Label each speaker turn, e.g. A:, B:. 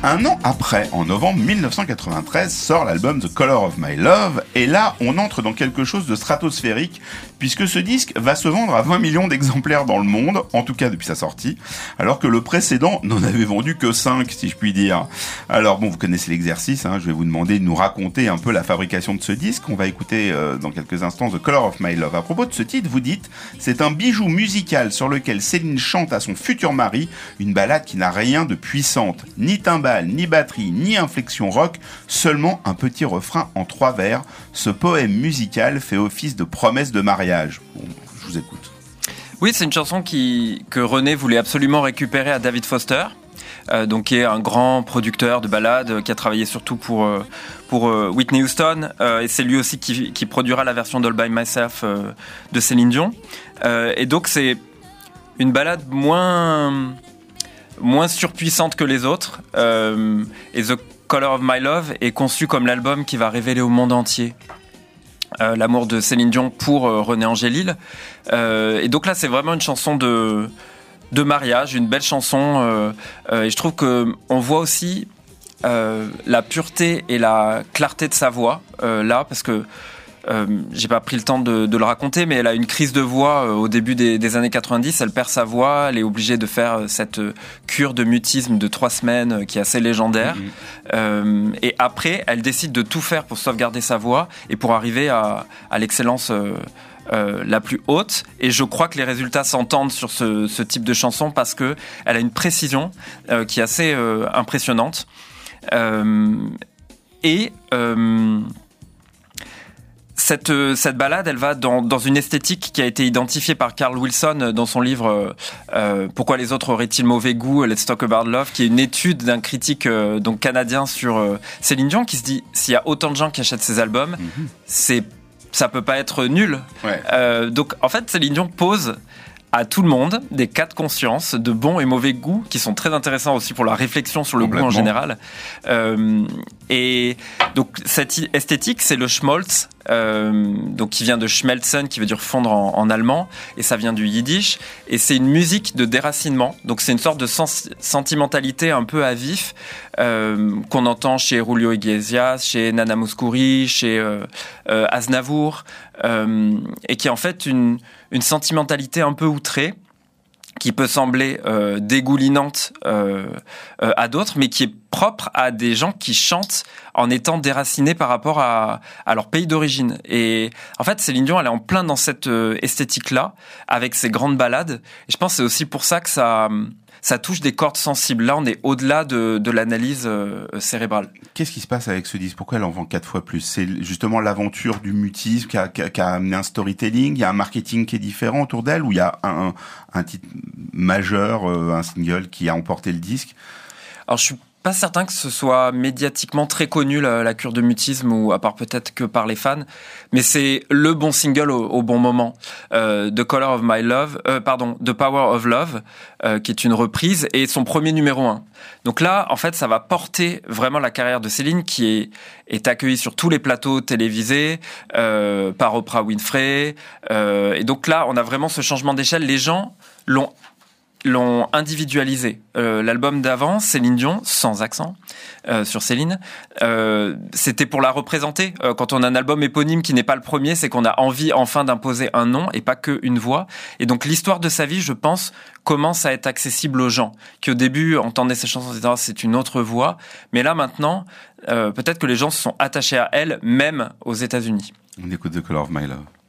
A: Un an après, en novembre 1993, sort l'album The Color of My Love, et là, on entre dans quelque chose de stratosphérique, puisque ce disque va se vendre à 20 millions d'exemplaires dans le monde, en tout cas depuis sa sortie, alors que le précédent n'en avait vendu que 5, si je puis dire. Alors bon, vous connaissez l'exercice, je vais vous demander de nous raconter un peu la fabrication de ce disque. On va écouter dans quelques instants The Color of My Love. À propos de ce titre, vous dites, c'est un bijou musical sur lequel Céline chante à son futur mari, une ballade qui n'a rien de puissante, ni timbale, ni batterie, ni inflexion rock, seulement un petit refrain en 3 vers. Ce poème musical fait office de promesse de mariage. Bon, je vous écoute.
B: Oui, c'est une chanson que René voulait absolument récupérer à David Foster, donc qui est un grand producteur de ballades, qui a travaillé surtout pour Whitney Houston, et c'est lui aussi qui produira la version d'All By Myself de Céline Dion. Et donc c'est une ballade moins surpuissante que les autres, et The Color of My Love est conçu comme l'album qui va révéler au monde entier l'amour de Céline Dion pour René Angélil. Et donc là, c'est vraiment une chanson de mariage, une belle chanson. Et je trouve qu'on voit aussi la pureté et la clarté de sa voix là, parce que j'ai pas pris le temps de le raconter, mais elle a une crise de voix au début des années 90. Elle perd sa voix, elle est obligée de faire cette cure de mutisme de 3 semaines qui est assez légendaire. Et après, elle décide de tout faire pour sauvegarder sa voix et pour arriver à l'excellence la plus haute. Et je crois que les résultats s'entendent sur ce type de chanson parce que elle a une précision qui est assez impressionnante. Cette ballade, elle va dans une esthétique qui a été identifiée par Carl Wilson dans son livre Pourquoi les autres auraient-ils mauvais goût, Let's Talk About Love, qui est une étude d'un critique donc canadien sur Céline Dion, qui se dit s'il y a autant de gens qui achètent ses albums, ça peut pas être nul. Ouais. Donc en fait, Céline Dion pose à tout le monde des cas de conscience de bon et mauvais goût qui sont très intéressants aussi pour la réflexion sur le goût en général. Et donc cette esthétique, c'est le Schmaltz, donc qui vient de Schmelzen, qui veut dire fondre en allemand, et ça vient du yiddish. Et c'est une musique de déracinement, donc c'est une sorte de sentimentalité un peu à vif qu'on entend chez Julio Iglesias, chez Nana Mouskouri, chez Aznavour, et qui est en fait une sentimentalité un peu outrée, qui peut sembler dégoulinante à d'autres, mais qui est propre à des gens qui chantent en étant déracinés par rapport à leur pays d'origine. Et en fait, Céline Dion, elle est en plein dans cette esthétique-là, avec ses grandes ballades. Et je pense que c'est aussi pour ça que ça touche des cordes sensibles. Là, on est au-delà de l'analyse cérébrale.
A: Qu'est-ce qui se passe avec ce disque ? Pourquoi elle en vend 4 fois plus ? C'est justement l'aventure du mutisme qui a amené un storytelling, il y a un marketing qui est différent autour d'elle, ou il y a un titre majeur, un single qui a emporté le disque ?
B: Alors, je suis pas certain que ce soit médiatiquement très connu, la cure de mutisme, ou à part peut-être que par les fans, mais c'est le bon single au bon moment. The Color of My Love, The Power of Love, qui est une reprise, et son premier numéro 1. Donc là, en fait, ça va porter vraiment la carrière de Céline, qui est accueillie sur tous les plateaux télévisés, par Oprah Winfrey, et donc là, on a vraiment ce changement d'échelle. Les gens l'ont individualisé. L'album d'avant, Céline Dion, sans accent sur Céline, c'était pour la représenter. Quand on a un album éponyme qui n'est pas le premier, c'est qu'on a envie enfin d'imposer un nom et pas qu'une voix. Et donc l'histoire de sa vie, je pense, commence à être accessible aux gens, qui au début entendaient ces chansons, etc., c'est une autre voix. Mais là maintenant, peut-être que les gens se sont attachés à elle, même aux États-Unis.
A: On écoute The Color of My Love.